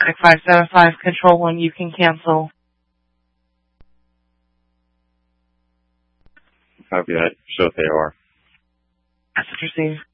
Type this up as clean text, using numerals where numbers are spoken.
575 Control 1, you can cancel. Copy that. Show if they are. Message received.